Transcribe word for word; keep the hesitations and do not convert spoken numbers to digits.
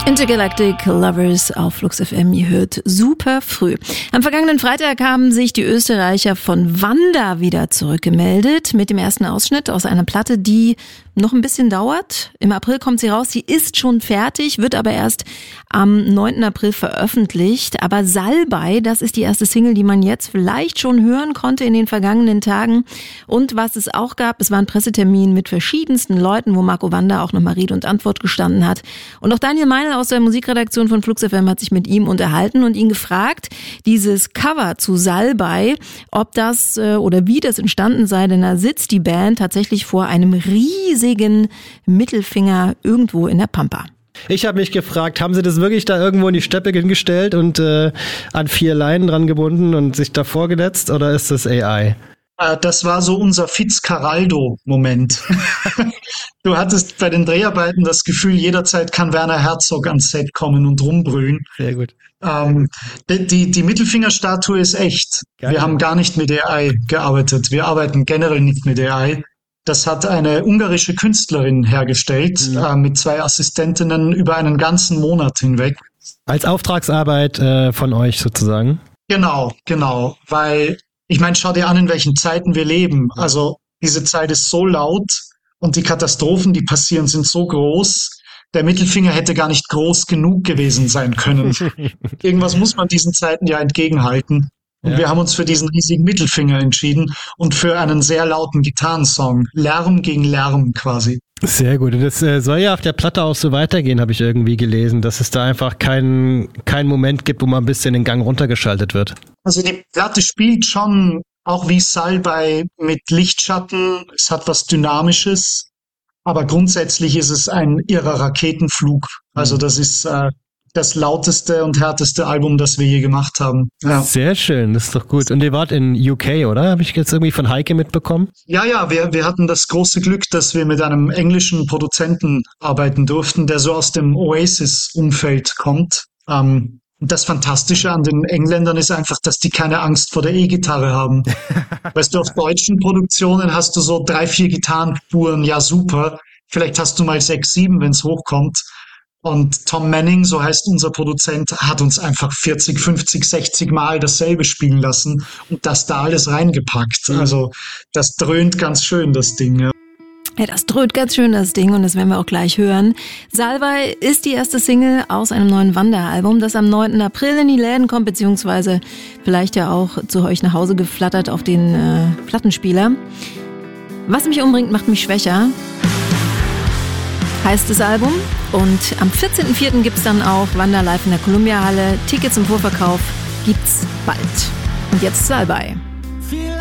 Intergalactic Lovers auf Flux F M, ihr hört super früh. Am vergangenen Freitag haben sich die Österreicher von Wanda wieder zurückgemeldet mit dem ersten Ausschnitt aus einer Platte, die noch ein bisschen dauert. Im April kommt sie raus, sie ist schon fertig, wird aber erst am neunten April veröffentlicht. Aber Salbei, das ist die erste Single, die man jetzt vielleicht schon hören konnte in den vergangenen Tagen. Und was es auch gab, es war ein Pressetermin mit verschiedensten Leuten, wo Marco Wanda auch nochmal Rede und Antwort gestanden hat. Und auch Daniel Meinl aus der Musikredaktion von Flux F M hat sich mit ihm unterhalten und ihn gefragt, dieses Cover zu Salbei, ob das äh, oder wie das entstanden sei, denn da sitzt die Band tatsächlich vor einem riesigen Mittelfinger irgendwo in der Pampa. Ich habe mich gefragt, haben sie das wirklich da irgendwo in die Steppe hingestellt und äh, an vier Leinen dran gebunden und sich davor gesetzt, oder ist das A I? Das war so unser Fitzcarraldo-Moment. Du hattest bei den Dreharbeiten das Gefühl, jederzeit kann Werner Herzog ans Set kommen und rumbrüllen. Sehr gut. Ähm, die, die, die Mittelfingerstatue ist echt. Geil. Wir haben gar nicht mit A I gearbeitet. Wir arbeiten generell nicht mit A I. Das hat eine ungarische Künstlerin hergestellt, mhm. äh, mit zwei Assistentinnen über einen ganzen Monat hinweg. Als Auftragsarbeit äh, von euch sozusagen? Genau, genau, weil ich meine, schau dir an, in welchen Zeiten wir leben. Also diese Zeit ist so laut und die Katastrophen, die passieren, sind so groß. Der Mittelfinger hätte gar nicht groß genug gewesen sein können. Irgendwas muss man diesen Zeiten ja entgegenhalten. Und ja. Wir haben uns für diesen riesigen Mittelfinger entschieden und für einen sehr lauten Gitarrensong. Lärm gegen Lärm quasi. Sehr gut. Und das äh, soll ja auf der Platte auch so weitergehen, habe ich irgendwie gelesen, dass es da einfach keinen keinen Moment gibt, wo man ein bisschen den Gang runtergeschaltet wird. Also die Platte spielt schon auch wie Salbei mit Lichtschatten. Es hat was Dynamisches, aber grundsätzlich ist es ein irrer Raketenflug. Also das ist äh, das lauteste und härteste Album, das wir je gemacht haben. Ja. Sehr schön, das ist doch gut. Und ihr wart in U K, oder? Habe ich jetzt irgendwie von Heike mitbekommen? Ja, ja, wir, wir hatten das große Glück, dass wir mit einem englischen Produzenten arbeiten durften, der so aus dem Oasis-Umfeld kommt. Ähm, das Fantastische an den Engländern ist einfach, dass die keine Angst vor der E-Gitarre haben. Weißt du, auf deutschen Produktionen hast du so drei, vier Gitarrenspuren, ja super. Vielleicht hast du mal sechs, sieben, wenn es hochkommt. Und Tom Manning, so heißt unser Produzent, hat uns einfach vierzig, fünfzig, sechzig Mal dasselbe spielen lassen und das da alles reingepackt. Also das dröhnt ganz schön, das Ding. Ja. Ja, das dröhnt ganz schön, das Ding, und das werden wir auch gleich hören. Salbei ist die erste Single aus einem neuen Wanda-Album, das am neunten April in die Läden kommt, beziehungsweise vielleicht ja auch zu euch nach Hause geflattert auf den äh, Plattenspieler. Was mich umbringt, macht mich schwächer, heißt das Album. Und am vierzehnten vierten gibt's dann auch Wanda live in der Columbia Halle. Tickets im Vorverkauf gibt's bald. Und jetzt Salbei.